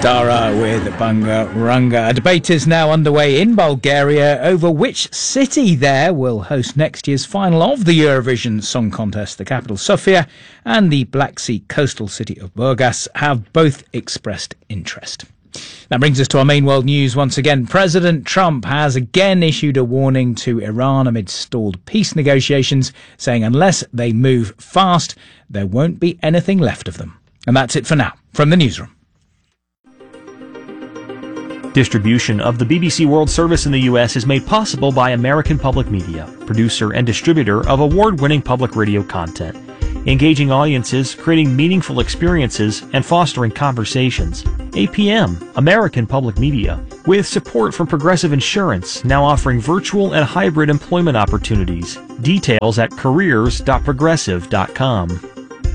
Dara with Banga Ranga. A debate is now underway in Bulgaria over which city there will host next year's final of the Eurovision Song Contest. The capital, Sofia, and the Black Sea coastal city of Burgas have both expressed interest. That brings us to our main world news once again. President Trump has again issued a warning to Iran amid stalled peace negotiations, saying unless they move fast, there won't be anything left of them. And that's it for now from the newsroom. Distribution of the BBC World Service in the U.S. is made possible by American Public Media, producer and distributor of award-winning public radio content, engaging audiences, creating meaningful experiences, and fostering conversations. APM, American Public Media, with support from Progressive Insurance, now offering virtual and hybrid employment opportunities. Details at careers.progressive.com.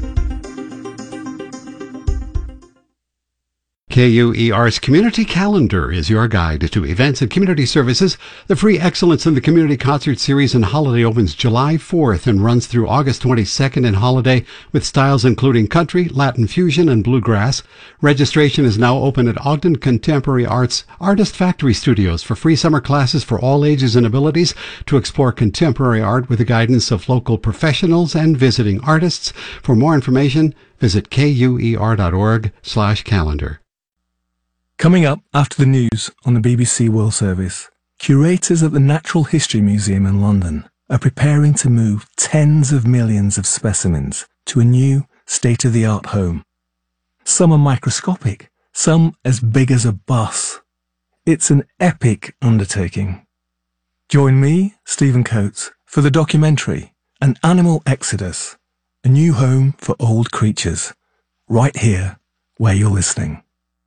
KUER's Community Calendar is your guide to events and community services. The free Excellence in the Community Concert Series and Holiday opens July 4th and runs through August 22nd and Holiday with styles including country, Latin fusion, and bluegrass. Registration is now open at Ogden Contemporary Arts Artist Factory Studios for free summer classes for all ages and abilities to explore contemporary art with the guidance of local professionals and visiting artists. For more information, visit kuer.org/calendar. Coming up after the news on the BBC World Service, curators at the Natural History Museum in London are preparing to move tens of millions of specimens to a new state-of-the-art home. Some are microscopic, some as big as a bus. It's an epic undertaking. Join me, Stephen Coates, for the documentary An Animal Exodus, a new home for old creatures, right here where you're listening.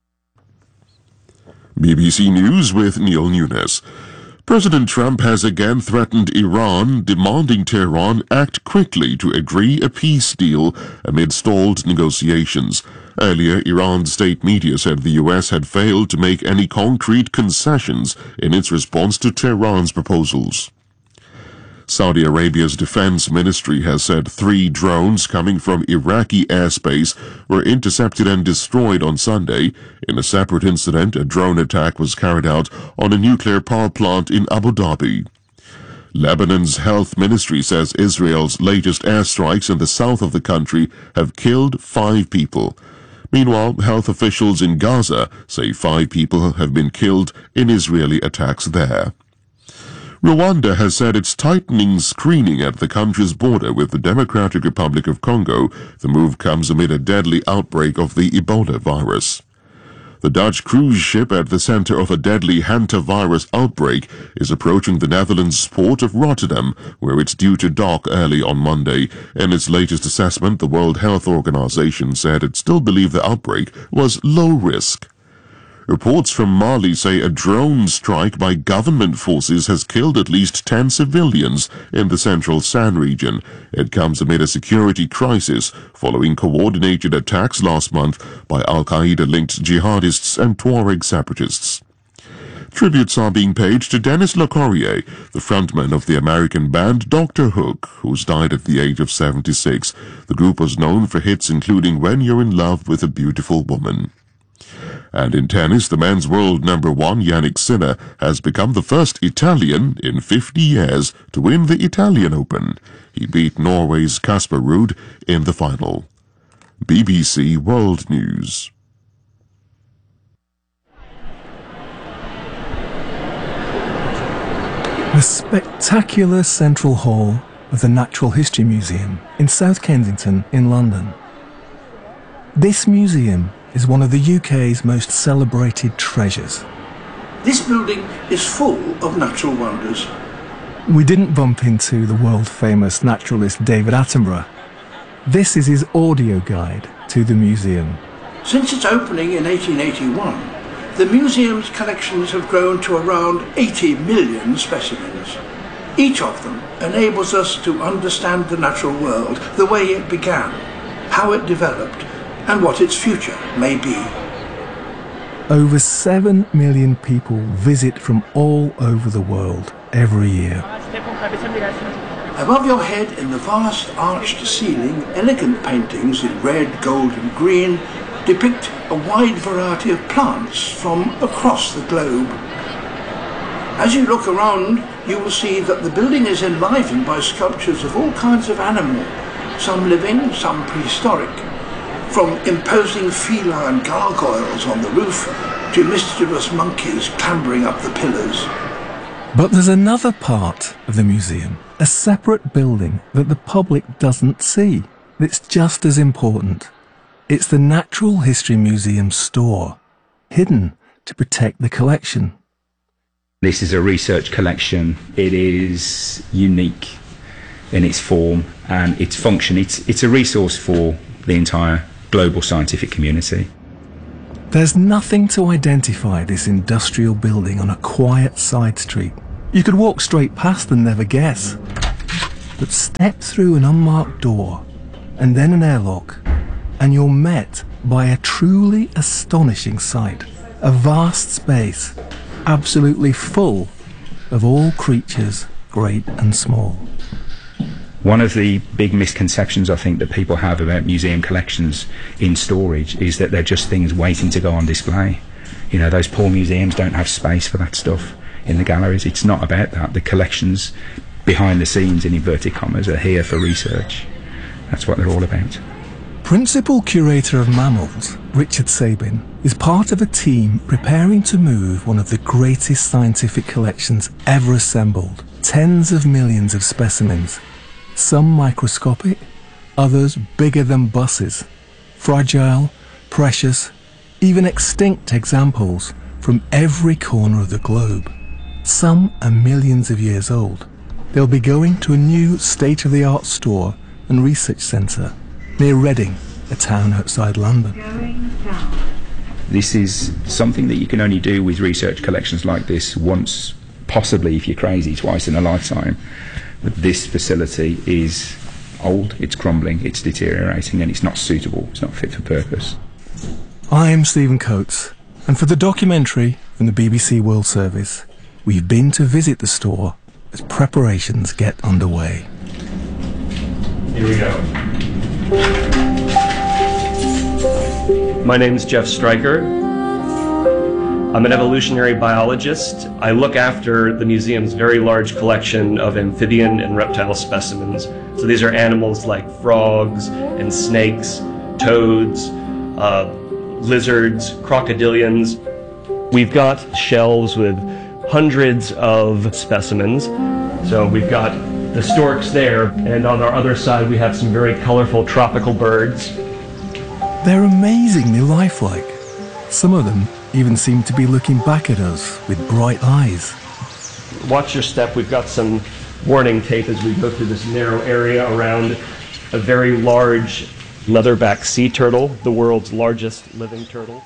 BBC News with Neil Nunes. President Trump has again threatened Iran, demanding Tehran act quickly to agree a peace deal amid stalled negotiations. Earlier, Iran's state media said the U.S. had failed to make any concrete concessions in its response to Tehran's proposals. Saudi Arabia's defense ministry has said 3 drones coming from Iraqi airspace were intercepted and destroyed on Sunday. In a separate incident, a drone attack was carried out on a nuclear power plant in Abu Dhabi. Lebanon's health ministry says Israel's latest airstrikes in the south of the country have killed 5 people. Meanwhile, health officials in Gaza say 5 people have been killed in Israeli attacks there. Rwanda has said it's tightening screening at the country's border with the Democratic Republic of Congo. The move comes amid a deadly outbreak of the Ebola virus. The Dutch cruise ship at the center of a deadly hantavirus outbreak is approaching the Netherlands port of Rotterdam, where it's due to dock early on Monday. In its latest assessment, the World Health Organization said it still believed the outbreak was low risk. Reports from Mali say a drone strike by government forces has killed at least 10 civilians in the central San region. It comes amid a security crisis following coordinated attacks last month by Al-Qaeda-linked jihadists and Tuareg separatists. Tributes are being paid to Dennis LeCourrier, the frontman of the American band Dr. Hook, who's died at the age of 76. The group was known for hits including When You're in Love with a Beautiful Woman. And in tennis, the men's world number 1, Jannik Sinner, has become the first Italian in 50 years to win the Italian Open. He beat Norway's Casper Ruud in the final. BBC World News. The spectacular Central Hall of the Natural History Museum in South Kensington in London. This museum is one of the UK's most celebrated treasures. This building is full of natural wonders. We didn't bump into the world-famous naturalist David Attenborough. This is his audio guide to the museum. Since its opening in 1881, the museum's collections have grown to around 80 million specimens. Each of them enables us to understand the natural world, the way it began, how it developed, and what its future may be. Over 7 million people visit from all over the world every year. Above your head, in the vast arched ceiling, elegant paintings in red, gold and green depict a wide variety of plants from across the globe. As you look around, you will see that the building is enlivened by sculptures of all kinds of animal, some living, some prehistoric, from imposing feline gargoyles on the roof to mischievous monkeys clambering up the pillars. But there's another part of the museum, a separate building that the public doesn't see, that's just as important. It's the Natural History Museum store, hidden to protect the collection. This is a research collection. It is unique in its form and its function. It's a resource for the entire global scientific community. There's nothing to identify this industrial building on a quiet side street. You could walk straight past and never guess. But step through an unmarked door and then an airlock, and you're met by a truly astonishing sight. A vast space, absolutely full of all creatures, great and small. One of the big misconceptions I think that people have about museum collections in storage is that they're just things waiting to go on display. You know, those poor museums don't have space for that stuff in the galleries. It's not about that. The collections behind the scenes, in inverted commas, are here for research. That's what they're all about. Principal Curator of Mammals, Richard Sabin, is part of a team preparing to move one of the greatest scientific collections ever assembled. Tens of millions of specimens. Some microscopic, others bigger than buses. Fragile, precious, even extinct examples from every corner of the globe. Some are millions of years old. They'll be going to a new state-of-the-art store and research centre near Reading, a town outside London. This is something that you can only do with research collections like this once, possibly if you're crazy, twice in a lifetime. But this facility is old, it's crumbling, it's deteriorating, and it's not suitable, it's not fit for purpose. I'm Stephen Coates, and for the documentary from the BBC World Service, we've been to visit the store as preparations get underway. Here we go. My name's Jeff Stryker. I'm an evolutionary biologist. I look after the museum's very large collection of amphibian and reptile specimens. So these are animals like frogs and snakes, toads, lizards, crocodilians. We've got shelves with hundreds of specimens. So we've got the storks there, and on our other side we have some very colorful tropical birds. They're amazingly lifelike. Some of them even seem to be looking back at us with bright eyes. Watch your step. We've got some warning tape as we go through this narrow area around a very large leatherback sea turtle, the world's largest living turtle.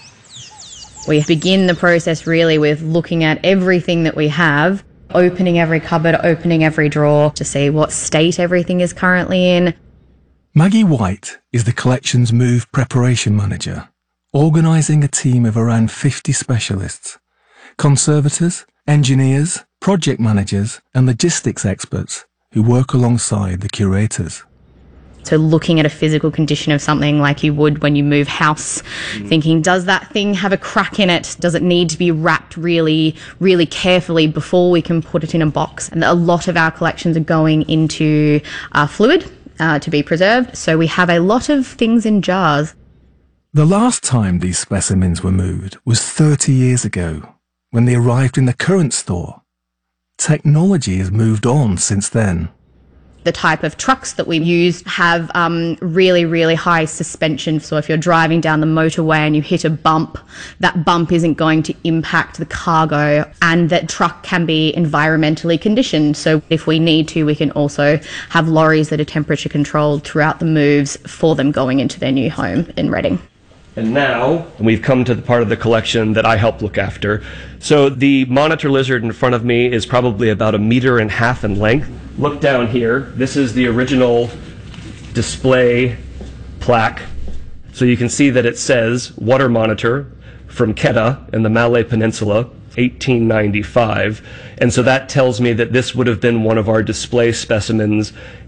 We begin the process really with looking at everything that we have, opening every cupboard, opening every drawer to see what state everything is currently in. Maggie White is the collection's move preparation manager, organising a team of around 50 specialists, conservators, engineers, project managers and logistics experts who work alongside the curators. So looking at a physical condition of something like you would when you move house, thinking, does that thing have a crack in it? Does it need to be wrapped really, really carefully before we can put it in a box? And a lot of our collections are going into fluid to be preserved. So we have a lot of things in jars. The last time these specimens were moved was 30 years ago, when they arrived in the current store. Technology has moved on since then. The type of trucks that we use have really, really high suspension. So if you're driving down the motorway and you hit a bump, that bump isn't going to impact the cargo, and that truck can be environmentally conditioned. So if we need to, we can also have lorries that are temperature controlled throughout the moves for them going into their new home in Reading. And now we've come to the part of the collection that I help look after. So the monitor lizard in front of me is probably about 1.5 meters in length. Look down here. This is the original display plaque. So you can see that it says water monitor from Kedah in the Malay Peninsula, 1895. And so that tells me that this would have been one of our display specimens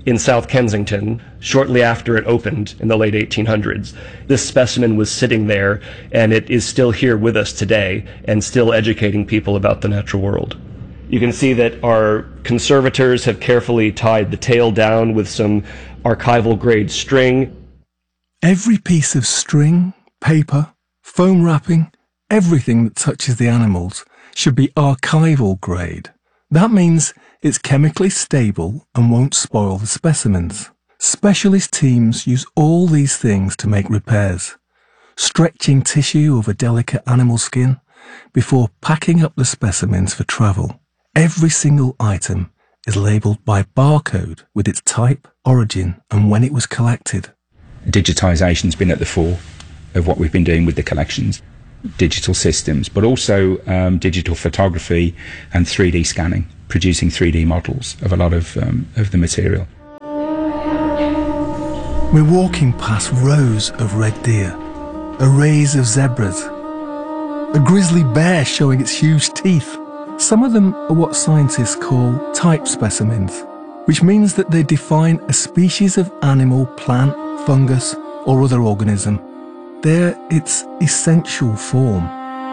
in South Kensington shortly after it opened in the late 1800s. This specimen was sitting there, and it is still here with us today and still educating people about the natural world. You can see that our conservators have carefully tied the tail down with some archival grade string. Every piece of string, paper, foam wrapping, everything that touches the animals should be archival grade. That means it's chemically stable and won't spoil the specimens. Specialist teams use all these things to make repairs, stretching tissue over delicate animal skin before packing up the specimens for travel. Every single item is labelled by barcode with its type, origin and when it was collected. Digitisation's been at the fore of what we've been doing with the collections. Digital systems, but also digital photography and 3D scanning, producing 3D models of a lot of the material. We're walking past rows of red deer, arrays of zebras, a grizzly bear showing its huge teeth. Some of them are what scientists call type specimens, which means that they define a species of animal, plant, fungus, or other organism. They're its essential form.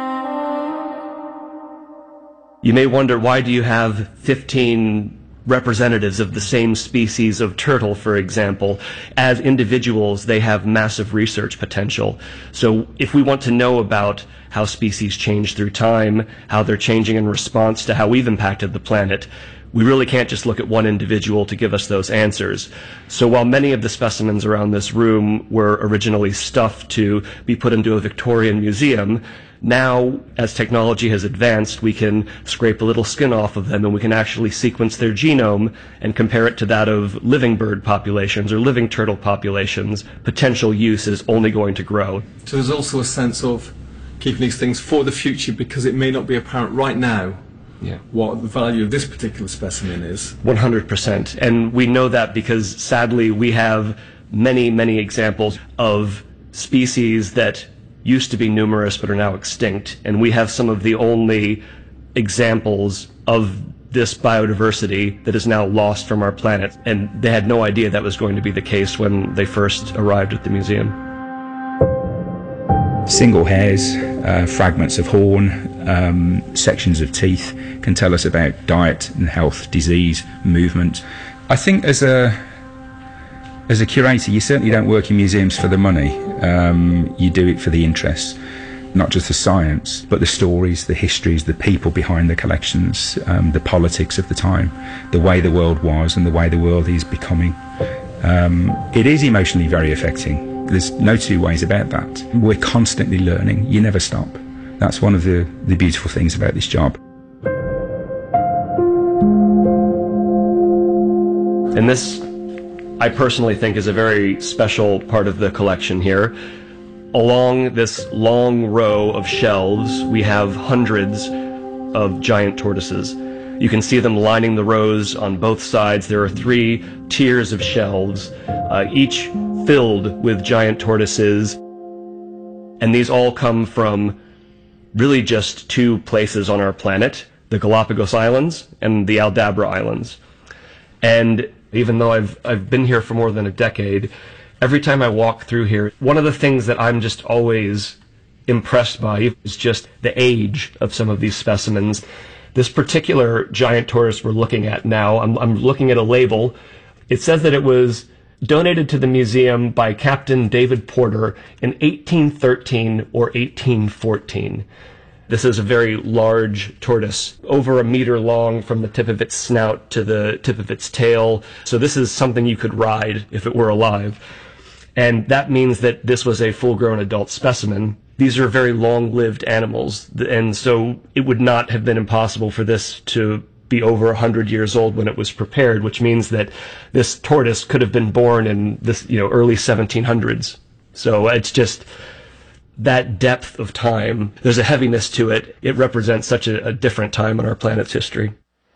You may wonder, why do you have 15 representatives of the same species of turtle, for example? As individuals, they have massive research potential. So if we want to know about how species change through time, how they're changing in response to how we've impacted the planet, we really can't just look at one individual to give us those answers. So while many of the specimens around this room were originally stuffed to be put into a Victorian museum, now, as technology has advanced, we can scrape a little skin off of them and we can actually sequence their genome and compare it to that of living bird populations or living turtle populations. Potential use is only going to grow. So there's also a sense of keeping these things for the future because it may not be apparent right now what the value of this particular specimen is. 100%. And we know that because, sadly, we have many, many examples of species that used to be numerous but are now extinct. And we have some of the only examples of this biodiversity that is now lost from our planet. And they had no idea that was going to be the case when they first arrived at the museum. Single hairs, fragments of horn, sections of teeth can tell us about diet and health, disease, movement. I think as a curator, you certainly don't work in museums for the money. You do it for the interests, not just the science, but the stories, the histories, the people behind the collections, the politics of the time, the way the world was and the way the world is becoming. It is emotionally very affecting. There's no two ways about that. We're constantly learning. You never stop. That's one of the beautiful things about this job. And this, I personally think, is a very special part of the collection here. Along this long row of shelves, we have hundreds of giant tortoises. You can see them lining the rows on both sides. There are 3 tiers of shelves, each filled with giant tortoises. And these all come from really just 2 places on our planet, the Galapagos Islands and the Aldabra Islands. And even though I've been here for more than a decade, every time I walk through here, one of the things that I'm just always impressed by is just the age of some of these specimens. This particular giant tortoise we're looking at now, I'm looking at a label. It says that it was donated to the museum by Captain David Porter in 1813 or 1814. This is a very large tortoise, over a meter long from the tip of its snout to the tip of its tail. So this is something you could ride if it were alive. And that means that this was a full-grown adult specimen. These are very long-lived animals, and so it would not have been impossible for this to be over 100 years old when it was prepared, which means that this tortoise could have been born in this, early 1700s. So it's just that depth of time. There's a heaviness to it. It represents such a different time in our planet's history.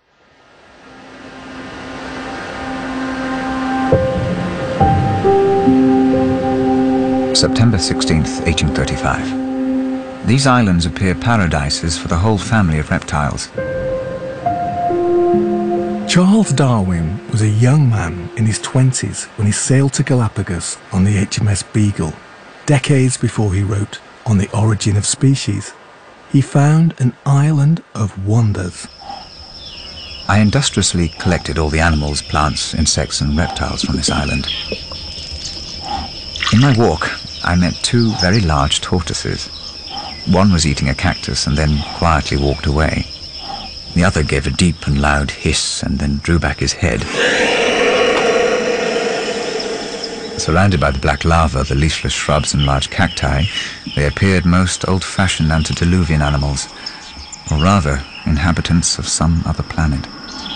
September 16th, 1835. These islands appear paradises for the whole family of reptiles. Charles Darwin was a young man in his 20s when he sailed to Galapagos on the HMS Beagle, decades before he wrote On the Origin of Species. He found an island of wonders. I industriously collected all the animals, plants, insects and reptiles from this island. In my walk, I met two very large tortoises. One was eating a cactus and then quietly walked away. The other gave a deep and loud hiss and then drew back his head. Surrounded by the black lava, the leafless shrubs and large cacti, they appeared most old-fashioned antediluvian animals, or rather, inhabitants of some other planet.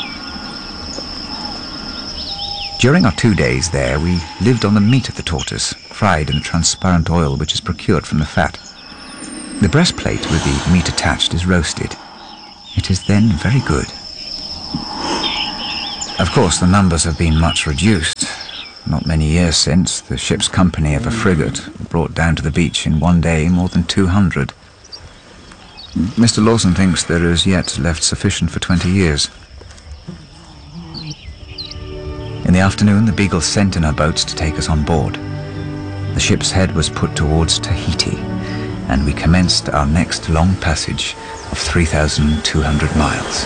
During our 2 days there, we lived on the meat of the tortoise, fried in the transparent oil which is procured from the fat. The breastplate with the meat attached is roasted. It is then very good. Of course, the numbers have been much reduced. Not many years since, the ship's company of a frigate brought down to the beach in one day more than 200. Mr. Lawson thinks there is yet left sufficient for 20 years. In the afternoon, the Beagle sent in her boats to take us on board. The ship's head was put towards Tahiti, and we commenced our next long passage of 3,200 miles.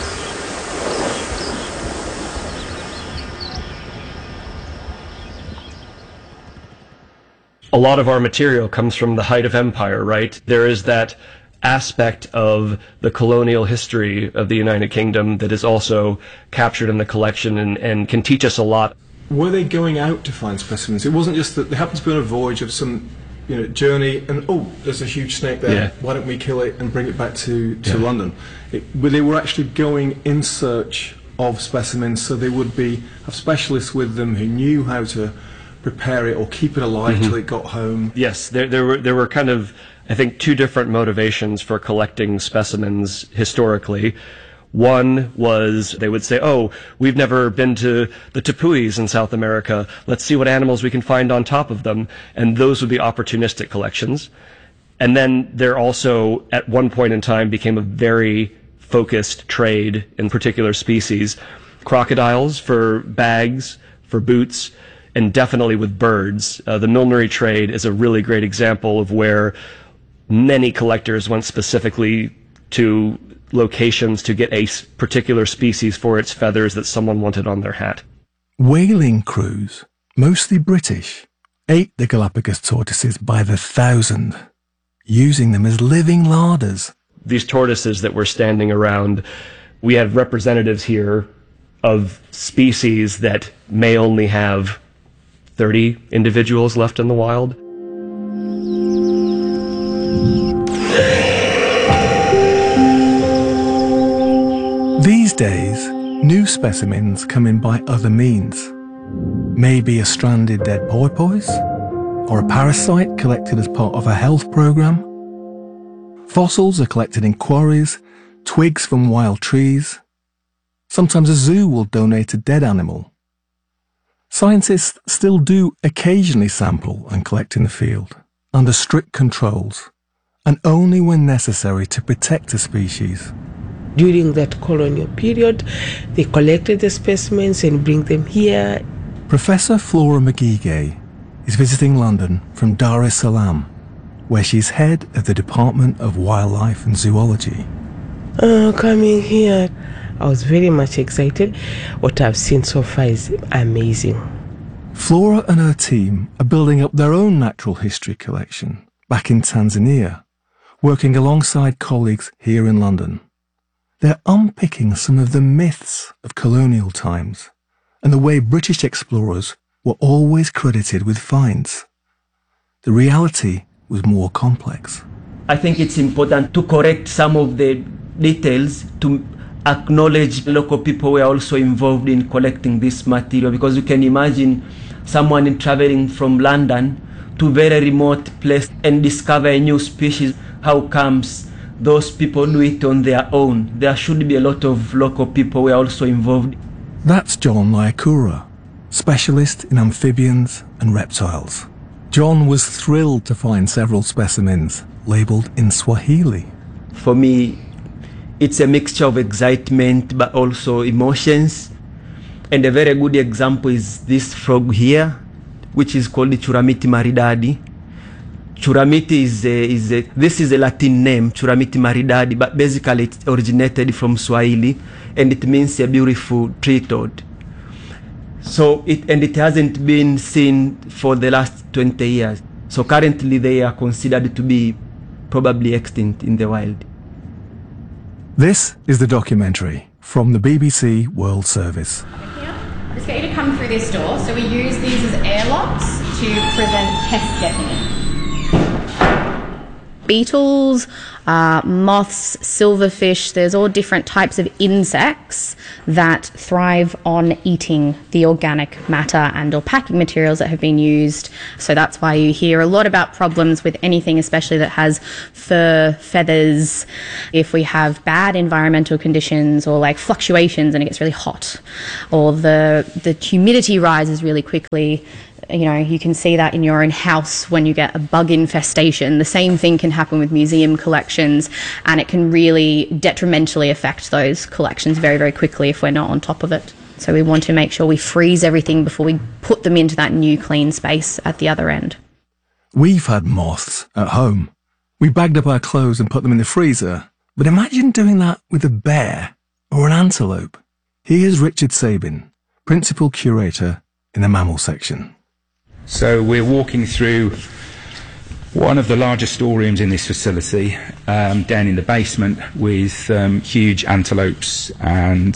A lot of our material comes from the height of empire, right? There is that aspect of the colonial history of the United Kingdom that is also captured in the collection and can teach us a lot. Were they going out to find specimens? It wasn't just that they happened to be on a voyage of some journey and, oh, there's a huge snake there, yeah, why don't we kill it and bring it back to London? They were actually going in search of specimens, so they would have specialists with them who knew how to prepare it or keep it alive till it got home. Yes, there were kind of, I think, two different motivations for collecting specimens historically. One was they would say, oh, we've never been to the Tepuis in South America. Let's see what animals we can find on top of them. And those would be opportunistic collections. And then there also, at one point in time, became a very focused trade in particular species. Crocodiles for bags, for boots, and definitely with birds. The millinery trade is a really great example of where many collectors went specifically to locations to get a particular species for its feathers that someone wanted on their hat. Whaling crews, mostly British, ate the Galapagos tortoises by the thousand, using them as living larders. These tortoises that were standing around, we have representatives here of species that may only have 30 individuals left in the wild. These days, new specimens come in by other means. Maybe a stranded dead porpoise, or a parasite collected as part of a health program. Fossils are collected in quarries, twigs from wild trees. Sometimes a zoo will donate a dead animal. Scientists still do occasionally sample and collect in the field, under strict controls, and only when necessary to protect a species. During that colonial period, they collected the specimens and bring them here. Professor Flora McGeegay is visiting London from Dar es Salaam, where she's head of the Department of Wildlife and Zoology. Coming here, I was very much excited. What I've seen so far is amazing. Flora and her team are building up their own natural history collection back in Tanzania, working alongside colleagues here in London. They're unpicking some of the myths of colonial times and the way British explorers were always credited with finds. The reality was more complex. I think it's important to correct some of the details to acknowledge local people were also involved in collecting this material, because you can imagine someone traveling from London to a very remote place and discover a new species. How comes those people do it on their own? There should be a lot of local people who are also involved. That's John Lyakura, specialist in amphibians and reptiles. John was thrilled to find several specimens labelled in Swahili. For me, it's a mixture of excitement but also emotions, And a very good example is this frog here, which is called the Churamiti maridadi. Churamiti this is a Latin name, Churamiti maridadi, but basically it originated from Swahili, and it means a beautiful tree toad. So it hasn't been seen for the last 20 years. So currently they are considered to be probably extinct in the wild. This is the documentary from the BBC World Service. I'll just get you to come through this door. So we use these as airlocks to prevent pests getting in. Beetles, moths, silverfish, there's all different types of insects that thrive on eating the organic matter and or packing materials that have been used. So that's why you hear a lot about problems with anything, especially that has fur, feathers. If we have bad environmental conditions or like fluctuations and it gets really hot, or the humidity rises really quickly, you know, you can see that in your own house when you get a bug infestation. The same thing can happen with museum collections, and it can really detrimentally affect those collections very, very quickly if we're not on top of it. So we want to make sure we freeze everything before we put them into that new clean space at the other end. We've had moths at home. We bagged up our clothes and put them in the freezer. But imagine doing that with a bear or an antelope. Here's Richard Sabin, Principal Curator in the mammal section. So we're walking through one of the largest storerooms in this facility, down in the basement, with huge antelopes and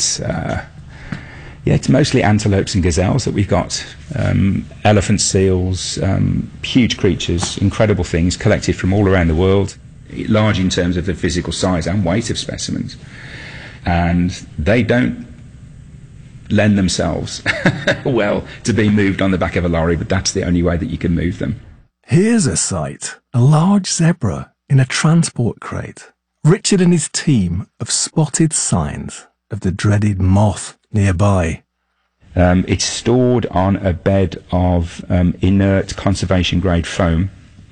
it's mostly antelopes and gazelles that we've got. Elephant seals, huge creatures, incredible things collected from all around the world, large in terms of the physical size and weight of specimens. And they don't lend themselves well to be moved on the back of a lorry, but that's the only way that you can move them. Here's a sight, a large zebra in a transport crate. Richard and his team have spotted signs of the dreaded moth nearby. It's stored on a bed of inert conservation grade foam,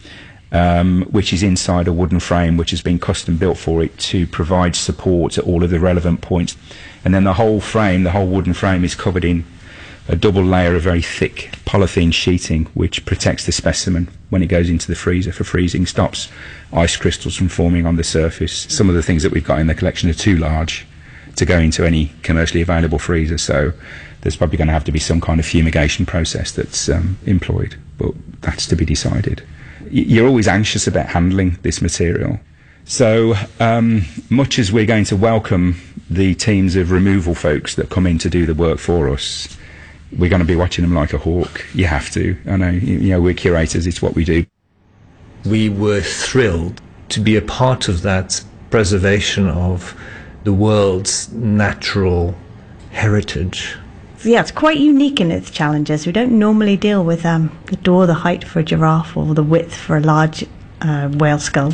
which is inside a wooden frame which has been custom built for it to provide support at all of the relevant points. And then the whole frame, the whole wooden frame, is covered in a double layer of very thick polythene sheeting which protects the specimen when it goes into the freezer for freezing, stops ice crystals from forming on the surface. Some of the things that we've got in the collection are too large to go into any commercially available freezer, so there's probably going to have to be some kind of fumigation process that's employed, but that's to be decided. You're always anxious about handling this material. So much as we're going to welcome the teams of removal folks that come in to do the work for us, we're going to be watching them like a hawk. You have to. I know, you know, we're curators, it's what we do. We were thrilled to be a part of that preservation of the world's natural heritage. Yeah, it's quite unique in its challenges. We don't normally deal with the door, the height for a giraffe, or the width for a large whale skull.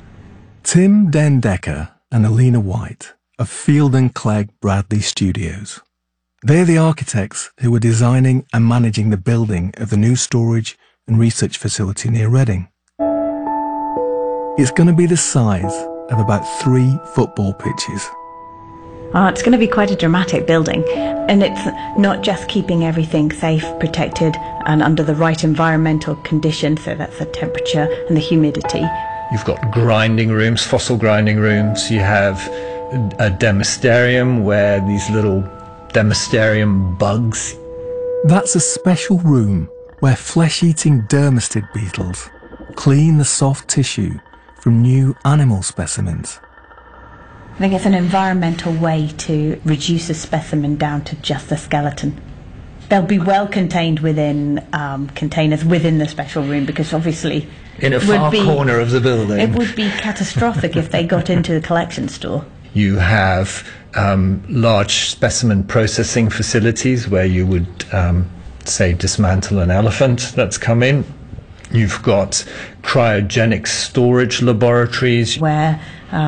Tim Den Decker and Alina White of Field and Clegg Bradley Studios. They're the architects who were designing and managing the building of the new storage and research facility near Reading. It's going to be the size of about 3 football pitches. It's going to be quite a dramatic building, and it's not just keeping everything safe, protected, and under the right environmental conditions, so that's the temperature and the humidity. You've got grinding rooms, fossil grinding rooms. You have a demasterium where these little demasterium bugs. That's a special room where flesh-eating dermestid beetles clean the soft tissue from new animal specimens. I think it's an environmental way to reduce a specimen down to just the skeleton. They'll be well contained within containers within the special room, because obviously in a far corner of the building. It would be catastrophic if they got into the collection store. You have large specimen processing facilities where you would, say, dismantle an elephant that's come in. You've got cryogenic storage laboratories where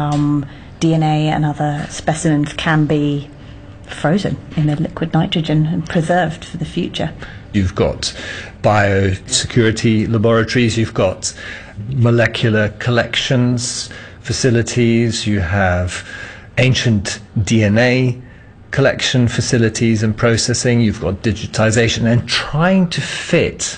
DNA and other specimens can be frozen in a liquid nitrogen and preserved for the future. You've got biosecurity laboratories, you've got molecular collections facilities, you have ancient DNA collection facilities and processing, you've got digitization, and trying to fit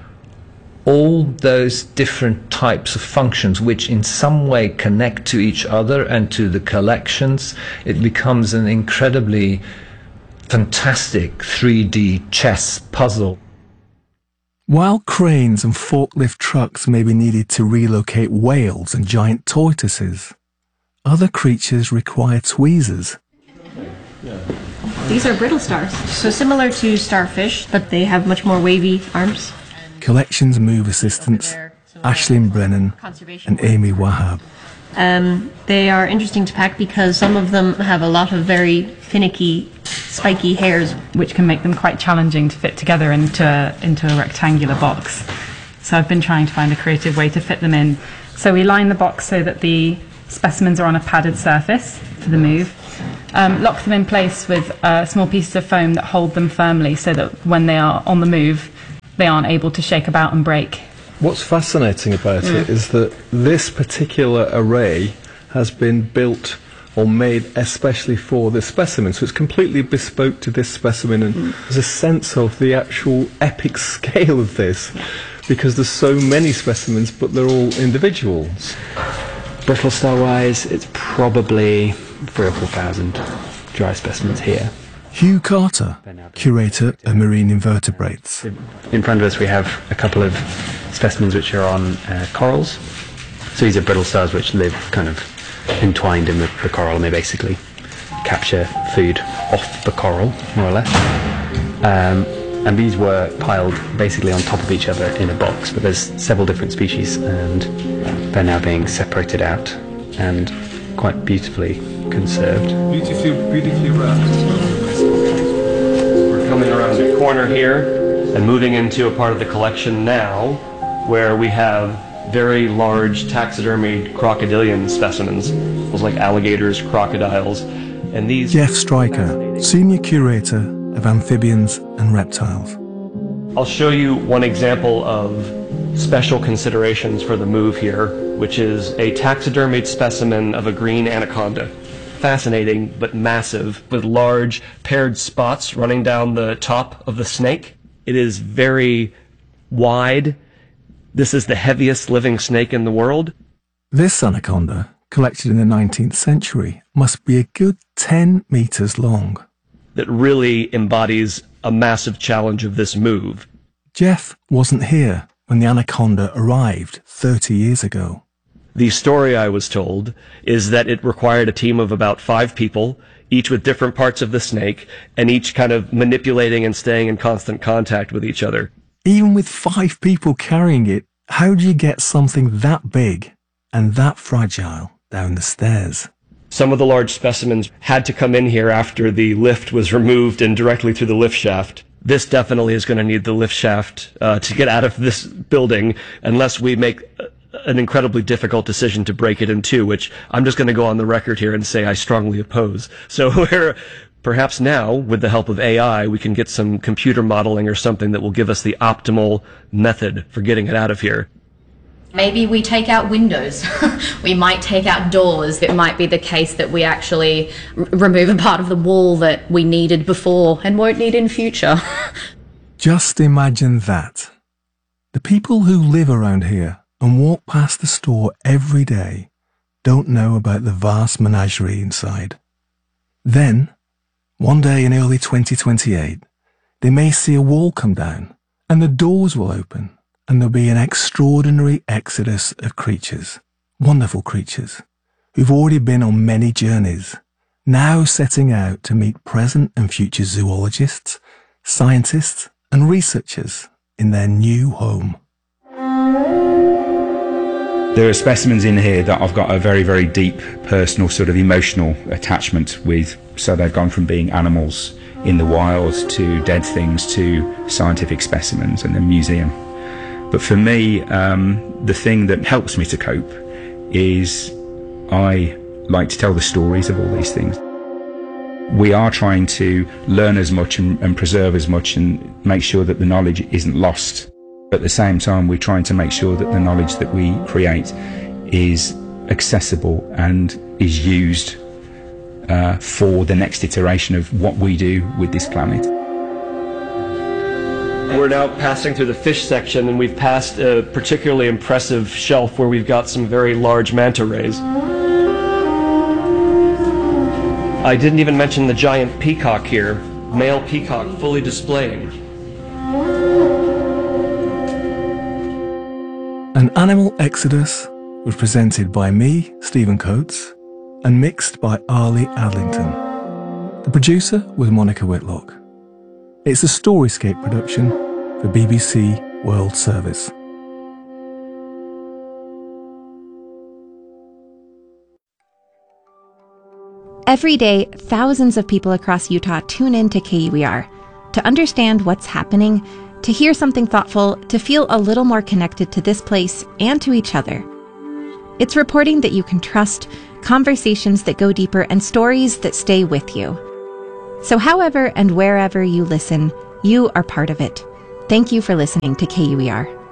all those different types of functions which in some way connect to each other and to the collections, it becomes an incredibly fantastic 3D chess puzzle. While cranes and forklift trucks may be needed to relocate whales and giant tortoises, other creatures require tweezers. These are brittle stars, so similar to starfish, but they have much more wavy arms. Collections Move assistants Aisling Brennan and Amy Wahab. They are interesting to pack because some of them have a lot of very finicky, spiky hairs, which can make them quite challenging to fit together into a rectangular box. So I've been trying to find a creative way to fit them in. So we line the box so that the specimens are on a padded surface for the move. Lock them in place with small pieces of foam that hold them firmly so that when they are on the move, they aren't able to shake about and break. What's fascinating about it is that this particular array has been built or made especially for this specimen, so it's completely bespoke to this specimen, and there's a sense of the actual epic scale of this, because there's so many specimens but they're all individuals. Brittle star wise, it's probably 3,000 or 4,000 dry specimens here. Hugh Carter, curator of marine invertebrates. In front of us we have a couple of specimens which are on corals. So these are brittle stars which live kind of entwined in the coral, and they basically capture food off the coral, more or less. And these were piled basically on top of each other in a box, but there's several different species, and they're now being separated out and quite beautifully conserved. Beautifully wrapped. We're coming around the corner here and moving into a part of the collection now where we have very large taxidermied crocodilian specimens, those like alligators, crocodiles, and these... Jeff Stryker, senior curator of amphibians and reptiles. I'll show you one example of special considerations for the move here, which is a taxidermied specimen of a green anaconda. Fascinating, but massive, with large paired spots running down the top of the snake. It is very wide. This is the heaviest living snake in the world. This anaconda, collected in the 19th century, must be a good 10 meters long. That really embodies a massive challenge of this move. Jeff wasn't here when the anaconda arrived 30 years ago. The story I was told is that it required a team of about 5 people, each with different parts of the snake, and each kind of manipulating and staying in constant contact with each other. Even with 5 people carrying it, how do you get something that big and that fragile down the stairs? Some of the large specimens had to come in here after the lift was removed and directly through the lift shaft. This definitely is going to need the lift shaft to get out of this building unless we make an incredibly difficult decision to break it in two, which I'm just going to go on the record here and say I strongly oppose. So perhaps now, with the help of AI, we can get some computer modeling or something that will give us the optimal method for getting it out of here. Maybe we take out windows. We might take out doors. It might be the case that we actually remove a part of the wall that we needed before and won't need in future. Just imagine that. The people who live around here and walk past the store every day don't know about the vast menagerie inside. Then, one day in early 2028, they may see a wall come down and the doors will open, and there'll be an extraordinary exodus of creatures, wonderful creatures, who've already been on many journeys, now setting out to meet present and future zoologists, scientists and researchers in their new home. There are specimens in here that I've got a very, very deep personal sort of emotional attachment with. So they've gone from being animals in the wild to dead things to scientific specimens and the museum. But for me, the thing that helps me to cope is I like to tell the stories of all these things. We are trying to learn as much and preserve as much and make sure that the knowledge isn't lost. At the same time, we're trying to make sure that the knowledge that we create is accessible and is used for the next iteration of what we do with this planet. We're now passing through the fish section, and we've passed a particularly impressive shelf where we've got some very large manta rays. I didn't even mention the giant peacock here, male peacock fully displaying. An Animal Exodus was presented by me, Stephen Coates, and mixed by Arlie Adlington. The producer was Monica Whitlock. It's a Storyscape production for BBC World Service. Every day, thousands of people across Utah tune in to KUER to understand what's happening, to hear something thoughtful, to feel a little more connected to this place and to each other. It's reporting that you can trust, conversations that go deeper, and stories that stay with you. So however and wherever you listen, you are part of it. Thank you for listening to KUER.